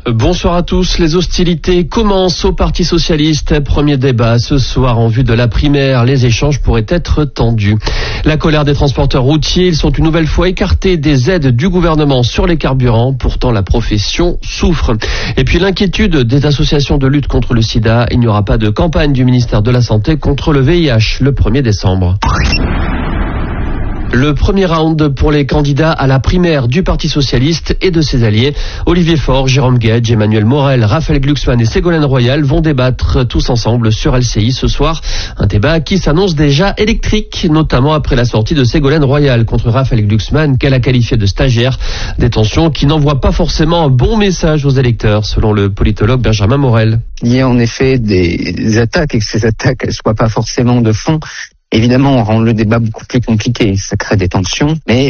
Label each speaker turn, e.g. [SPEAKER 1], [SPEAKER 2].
[SPEAKER 1] Bonsoir à tous. Les hostilités commencent au Parti socialiste. Premier débat ce soir en vue de la primaire. Les échanges pourraient être tendus. La colère des transporteurs routiers. Ils sont une nouvelle fois écartés des aides du gouvernement sur les carburants. Pourtant, la profession souffre. Et puis l'inquiétude des associations de lutte contre le sida. Il n'y aura pas de campagne du ministère de la Santé contre le VIH le 1er décembre. Le premier round pour les candidats à la primaire du Parti socialiste et de ses alliés. Olivier Faure, Jérôme Guedj, Emmanuel Morel, Raphaël Glucksmann et Ségolène Royal vont débattre tous ensemble sur LCI ce soir. Un débat qui s'annonce déjà électrique, notamment après la sortie de Ségolène Royal contre Raphaël Glucksmann, qu'elle a qualifié de stagiaire. Des tensions qui n'envoient pas forcément un bon message aux électeurs, selon le politologue Benjamin Morel.
[SPEAKER 2] Il y a en effet des attaques et que ces attaques ne soient pas forcément de fond. Évidemment, on rend le débat beaucoup plus compliqué, ça crée des tensions, mais